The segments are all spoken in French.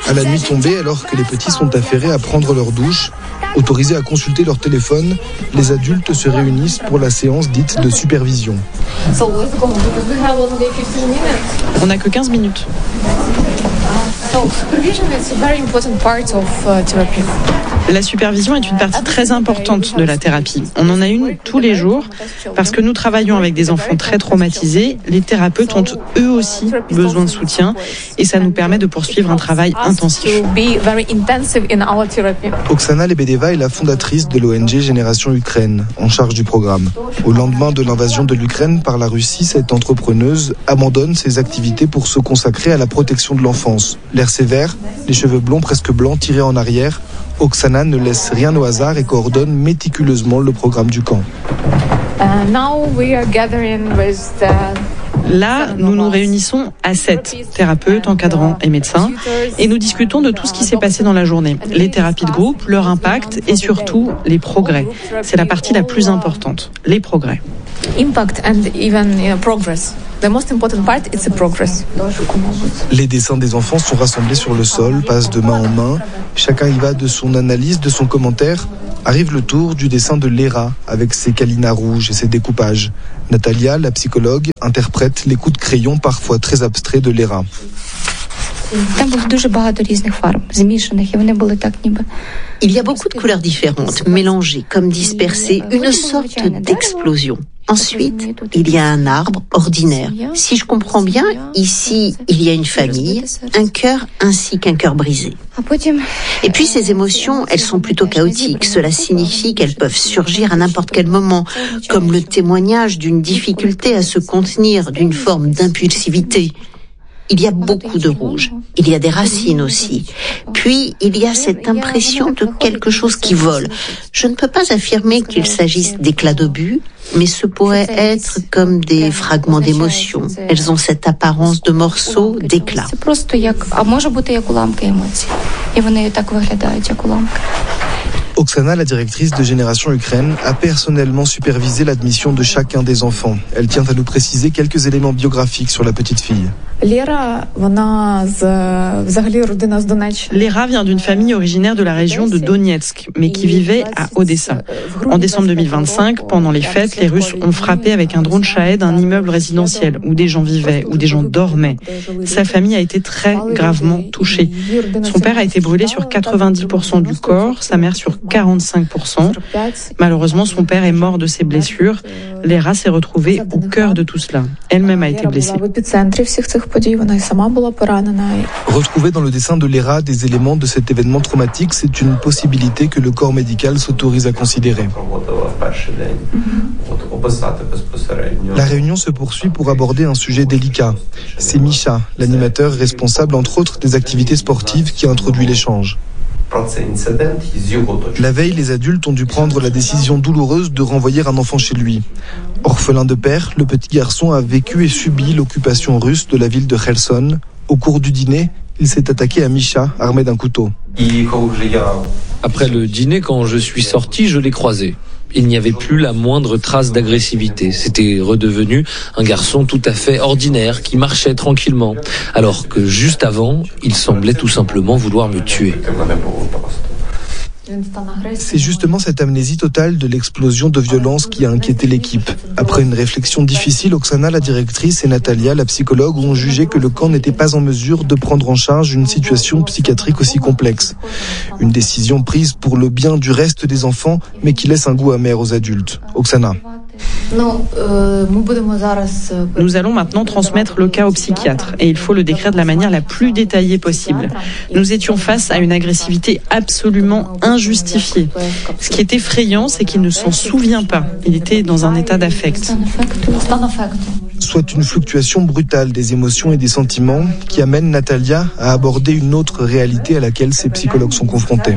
À la nuit tombée, alors que les petits sont affairés à prendre leur douche, autorisés à consulter leur téléphone, les adultes se réunissent pour la séance dite de supervision. On n'a que 15 minutes. La supervision est une partie très importante de la thérapie. On en a une tous les jours parce que nous travaillons avec des enfants très traumatisés. Les thérapeutes ont eux aussi besoin de soutien et ça nous permet de poursuivre un travail intensif. Oksana Lebedeva est la fondatrice de l'ONG Génération Ukraine, en charge du programme. Au lendemain de l'invasion de l'Ukraine par la Russie, cette entrepreneuse abandonne ses activités pour se consacrer à la protection de l'enfance. L'air sévère, les cheveux blonds presque blancs tirés en arrière, Oksana ne laisse rien au hasard et coordonne méticuleusement le programme du camp. Là, nous nous réunissons à 7, thérapeutes, encadrants et médecins, et nous discutons de tout ce qui s'est passé dans la journée. Les thérapies de groupe, leur impact et surtout les progrès. C'est la partie la plus importante, les progrès. Impact and even progress. The most important part is the progress. Les dessins des enfants sont rassemblés sur le sol, passent de main en main. Chacun y va de son analyse, de son commentaire. Arrive le tour du dessin de Léra, avec ses câlinas rouges et ses découpages. Natalia, la psychologue, interprète les coups de crayon parfois très abstraits de Léra. Il y a beaucoup de couleurs différentes, mélangées, comme dispersées, une sorte d'explosion. Ensuite, il y a un arbre ordinaire. Si je comprends bien, ici, il y a une famille, un cœur ainsi qu'un cœur brisé. Et puis ces émotions, elles sont plutôt chaotiques. Cela signifie qu'elles peuvent surgir à n'importe quel moment, comme le témoignage d'une difficulté à se contenir, d'une forme d'impulsivité. Il y a beaucoup de rouge. Il y a des racines aussi. Puis, il y a cette impression de quelque chose qui vole. Je ne peux pas affirmer qu'il s'agisse d'éclats d'obus, mais ce pourrait être comme des fragments d'émotions. Elles ont cette apparence de morceaux, d'éclats. Oksana, la directrice de Génération Ukraine, a personnellement supervisé l'admission de chacun des enfants. Elle tient à nous préciser quelques éléments biographiques sur la petite fille. Léra vient d'une famille originaire de la région de Donetsk, mais qui vivait à Odessa. En décembre 2025, pendant les fêtes, les Russes ont frappé avec un drone Shahed un immeuble résidentiel où des gens vivaient, où des gens dormaient. Sa famille a été très gravement touchée. Son père a été brûlé sur 90% du corps, sa mère sur 45%. Malheureusement, son père est mort de ses blessures. Léra s'est retrouvée au cœur de tout cela. Elle-même a été blessée. Retrouver dans le dessin de Léra des éléments de cet événement traumatique, c'est une possibilité que le corps médical s'autorise à considérer. La réunion se poursuit pour aborder un sujet délicat. C'est Misha, l'animateur responsable entre autres des activités sportives, qui a introduit l'échange. La veille, les adultes ont dû prendre la décision douloureuse de renvoyer un enfant chez lui. Orphelin de père, le petit garçon a vécu et subi l'occupation russe de la ville de Kherson. Au cours du dîner, il s'est attaqué à Misha, armé d'un couteau. Après le dîner, quand je suis sorti, je l'ai croisé. Il n'y avait plus la moindre trace d'agressivité. C'était redevenu un garçon tout à fait ordinaire qui marchait tranquillement. Alors que juste avant, il semblait tout simplement vouloir me tuer. C'est justement cette amnésie totale de l'explosion de violence qui a inquiété l'équipe. Après une réflexion difficile, Oksana, la directrice, et Natalia, la psychologue, ont jugé que le camp n'était pas en mesure de prendre en charge une situation psychiatrique aussi complexe. Une décision prise pour le bien du reste des enfants, mais qui laisse un goût amer aux adultes. Oksana. Nous allons maintenant transmettre le cas au psychiatre et il faut le décrire de la manière la plus détaillée possible. Nous étions face à une agressivité absolument injustifiée. Ce qui est effrayant, c'est qu'il ne s'en souvient pas. Il était dans un état d'affect. Soit une fluctuation brutale des émotions et des sentiments qui amène Natalia à aborder une autre réalité à laquelle ces psychologues sont confrontés.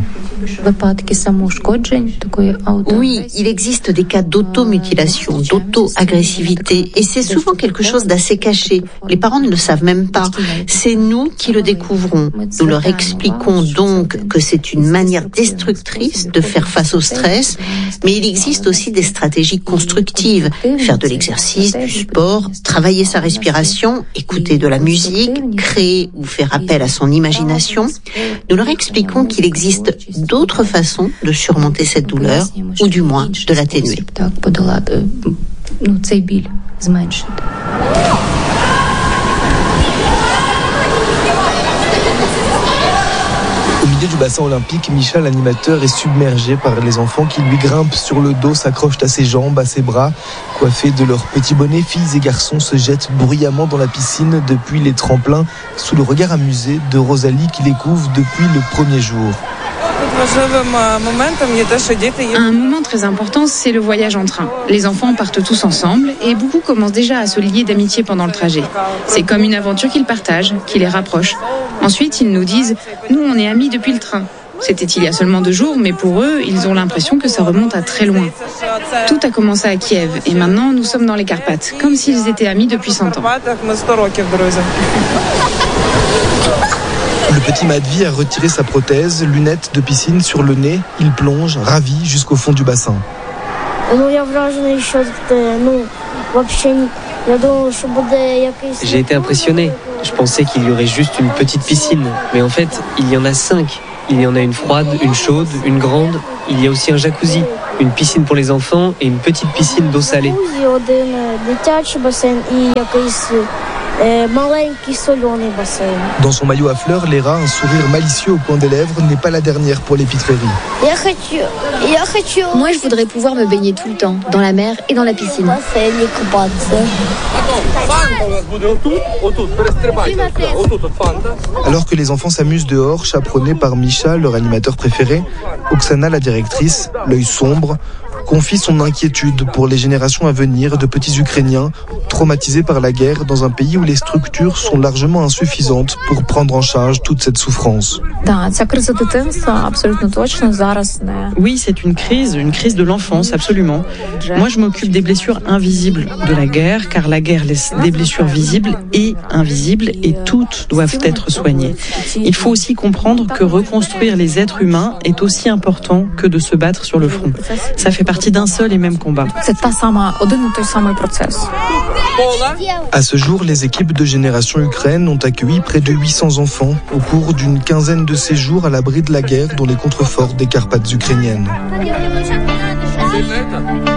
Oui, il existe des cas d'automutilation, d'auto-agressivité, et c'est souvent quelque chose d'assez caché. Les parents ne le savent même pas. C'est nous qui le découvrons. Nous leur expliquons donc que c'est une manière destructrice de faire face au stress, mais il existe aussi des stratégies constructives. Faire de l'exercice, du sport, travailler sa respiration, écouter de la musique, créer ou faire appel à son imagination. Nous leur expliquons qu'il existe d'autres façons de surmonter cette douleur, ou du moins de l'atténuer. Au milieu du bassin olympique, Micha, l'animateur, est submergé par les enfants qui lui grimpent sur le dos, s'accrochent à ses jambes, à ses bras. Coiffés de leurs petits bonnets, filles et garçons se jettent bruyamment dans la piscine depuis les tremplins, sous le regard amusé de Rosalie qui les couvre depuis le premier jour. Un moment très important, c'est le voyage en train. Les enfants partent tous ensemble et beaucoup commencent déjà à se lier d'amitié pendant le trajet. C'est comme une aventure qu'ils partagent, qui les rapproche. Ensuite, ils nous disent « Nous, on est amis depuis le train ». C'était il y a seulement 2 jours, mais pour eux, ils ont l'impression que ça remonte à très loin. Tout a commencé à Kiev et maintenant, nous sommes dans les Carpates, comme s'ils étaient amis depuis 100 ans. Le petit Matvey a retiré sa prothèse, lunettes de piscine sur le nez. Il plonge, ravi, jusqu'au fond du bassin. J'ai été impressionné. Je pensais qu'il y aurait juste une petite piscine, mais en fait, il y en a 5. Il y en a une froide, une chaude, une grande. Il y a aussi un jacuzzi, une piscine pour les enfants et une petite piscine d'eau salée. Dans son maillot à fleurs, Léra, un sourire malicieux au coin des lèvres, n'est pas la dernière pour les pitreries. Moi, je voudrais pouvoir me baigner tout le temps, dans la mer et dans la piscine. Alors que les enfants s'amusent dehors, chaperonnés par Micha, leur animateur préféré, Oksana, la directrice, l'œil sombre, confie son inquiétude pour les générations à venir de petits Ukrainiens traumatisés par la guerre dans un pays où les structures sont largement insuffisantes pour prendre en charge toute cette souffrance. Oui, c'est une crise de l'enfance, absolument. Moi, je m'occupe des blessures invisibles de la guerre, car la guerre laisse des blessures visibles et invisibles, et toutes doivent être soignées. Il faut aussi comprendre que reconstruire les êtres humains est aussi important que de se battre sur le front. Ça fait partie d'un seul et même combat. À ce jour, les équipes de Génération Ukraine ont accueilli près de 800 enfants au cours d'une quinzaine de séjours à l'abri de la guerre dans les contreforts des Carpates ukrainiennes.